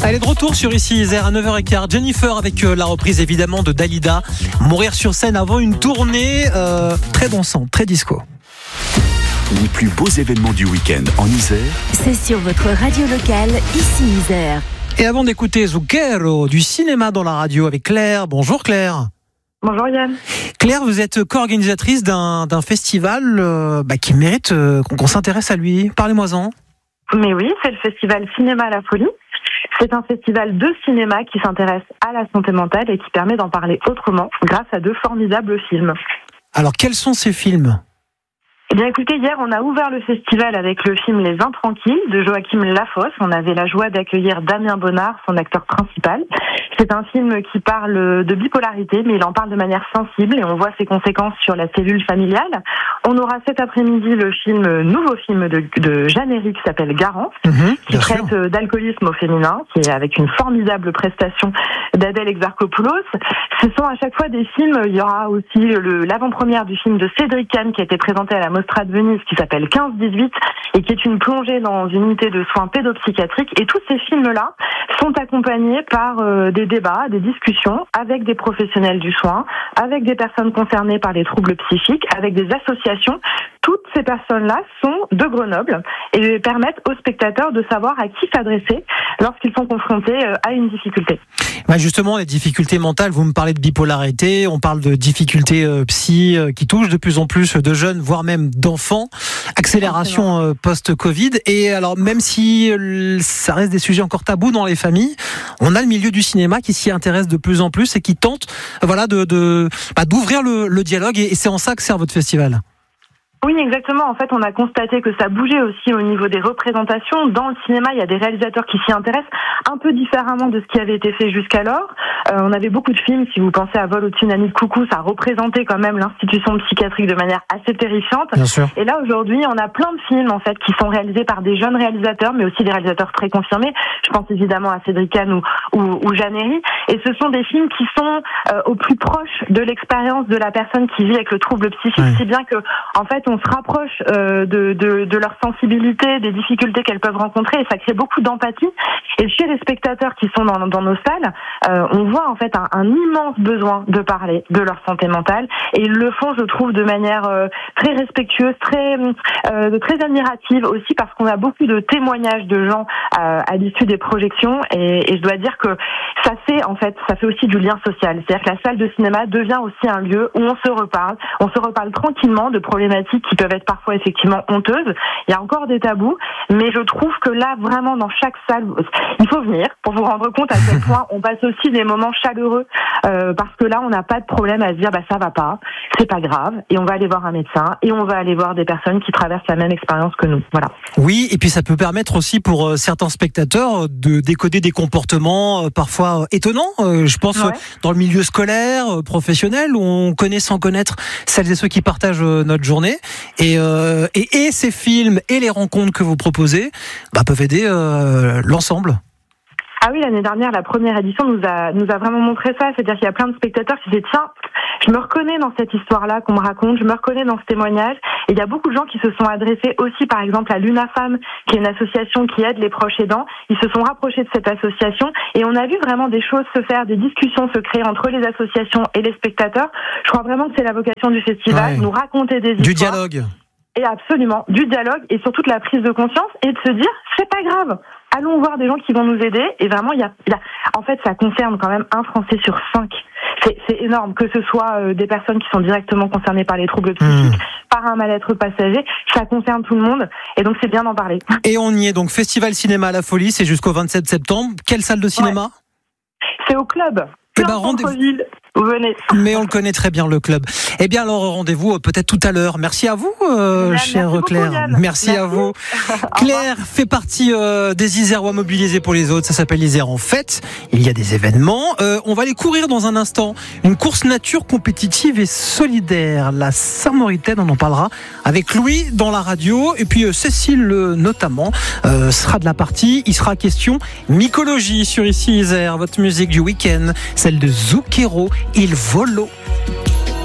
Elle est de retour sur Ici Isère à 9h15. Jennifer avec la reprise évidemment de Dalida. Mourir sur scène avant une tournée très dansante, très disco. Les plus beaux événements du week-end en Isère, c'est sur votre radio locale Ici Isère. Et avant d'écouter Zucchero, du cinéma dans la radio avec Claire. Bonjour Claire. Bonjour Yann. Claire, vous êtes co-organisatrice d'un festival qui mérite qu'on s'intéresse à lui. Parlez-moi-en. Mais oui, c'est le festival Cinéma à la Folie. C'est un festival de cinéma qui s'intéresse à la santé mentale et qui permet d'en parler autrement grâce à 2 formidables films. Alors, quels sont ces films ? Eh bien écoutez, hier on a ouvert le festival avec le film Les Intranquilles de Joachim Lafosse. On avait la joie d'accueillir Damien Bonnard, son acteur principal. C'est un film qui parle de bipolarité, mais il en parle de manière sensible et on voit ses conséquences sur la cellule familiale. On aura cet après-midi le nouveau film de Jeanne Herry qui s'appelle Garance, qui traite d'alcoolisme au féminin, qui est avec une formidable prestation d'Adèle Exarchopoulos. Ce sont à chaque fois des films, il y aura aussi l'avant-première du film de Cédric Kahn qui a été présenté à la Mostra de Venise qui s'appelle 15-18 et qui est une plongée dans une unité de soins pédopsychiatriques. Et tous ces films-là sont accompagnés par des débats, des discussions avec des professionnels du soin, avec des personnes concernées par les troubles psychiques, avec des associations. Toutes ces personnes-là sont de Grenoble et permettent aux spectateurs de savoir à qui s'adresser lorsqu'ils sont confrontés à une difficulté. Justement, les difficultés mentales, vous me parlez de bipolarité, on parle de difficultés psy qui touchent de plus en plus de jeunes, voire même d'enfants. Accélération post-Covid. Et alors, même si ça reste des sujets encore tabous dans les familles, on a le milieu du cinéma qui s'y intéresse de plus en plus et qui tente d'ouvrir le dialogue. Et c'est en ça que sert votre festival. Oui, exactement. En fait, on a constaté que ça bougeait aussi au niveau des représentations. Dans le cinéma, il y a des réalisateurs qui s'y intéressent un peu différemment de ce qui avait été fait jusqu'alors. On avait beaucoup de films, si vous pensez à Vol au-dessus d'un nid de coucou, ça représentait quand même l'institution psychiatrique de manière assez terrifiante. Bien sûr. Et là, aujourd'hui, on a plein de films, en fait, qui sont réalisés par des jeunes réalisateurs, mais aussi des réalisateurs très confirmés. Je pense évidemment à Cédric Kahn ou Jeanne Herry. Et ce sont des films qui sont au plus proche de l'expérience de la personne qui vit avec le trouble psychique, si bien que, en fait, on se rapproche de leur sensibilité, des difficultés qu'elles peuvent rencontrer, et ça crée beaucoup d'empathie. Et chez les spectateurs qui sont dans nos salles, on voit en fait un immense besoin de parler de leur santé mentale, et ils le font, je trouve, de manière très respectueuse, très admirative aussi, parce qu'on a beaucoup de témoignages de gens à l'issue des projections, et je dois dire que ça fait aussi du lien social. C'est-à-dire que la salle de cinéma devient aussi un lieu où on se reparle tranquillement de problématiques qui peuvent être parfois effectivement honteuses. Il y a encore des tabous, mais je trouve que là, vraiment, dans chaque salle, il faut venir pour vous rendre compte à quel point on passe aussi des moments chaleureux, parce que là, on n'a pas de problème à se dire, ça va pas, c'est pas grave, et on va aller voir un médecin, et on va aller voir des personnes qui traversent la même expérience que nous. Voilà. Oui, et puis ça peut permettre aussi pour certains spectateurs de décoder des comportements parfois étonnants. Je pense dans le milieu scolaire, professionnel, où on connaît sans connaître celles et ceux qui partagent notre journée. Et ces films et les rencontres que vous proposez peuvent aider l'ensemble. Ah oui, l'année dernière, la première édition nous a vraiment montré ça. C'est-à-dire qu'il y a plein de spectateurs qui disent « Tiens, je me reconnais dans cette histoire-là qu'on me raconte, je me reconnais dans ce témoignage ». Et il y a beaucoup de gens qui se sont adressés aussi, par exemple, à l'UNAFAM, qui est une association qui aide les proches aidants. Ils se sont rapprochés de cette association et on a vu vraiment des choses se faire, des discussions se créer entre les associations et les spectateurs. Je crois vraiment que c'est la vocation du festival, nous raconter des histoires. Du dialogue. Et absolument, du dialogue et surtout de la prise de conscience et de se dire « C'est pas grave ». Allons voir des gens qui vont nous aider. Et vraiment, en fait, ça concerne quand même 1 Français sur 5. C'est énorme, que ce soit des personnes qui sont directement concernées par les troubles psychiques, par un mal-être passager. Ça concerne tout le monde. Et donc, c'est bien d'en parler. Et on y est donc, Festival Cinéma à la Folie, c'est jusqu'au 27 septembre. Quelle salle de cinéma ? C'est au club. Centre-ville. Vous venez. Mais on le connaît très bien, le club. Eh bien, alors, rendez-vous peut-être tout à l'heure. Merci à vous, chère Claire. Beaucoup, merci à vous. Claire fait partie des Isérois mobilisés pour les autres. Ça s'appelle Isère en fête. Il y a des événements. On va aller courir dans un instant. Une course nature compétitive et solidaire. La Saint-Mauritaine, on en parlera avec Louis dans la radio. Et puis Cécile, notamment, sera de la partie. Il sera question mycologie sur Ici Isère. Votre musique du week-end, celle de Zucchero. Il volo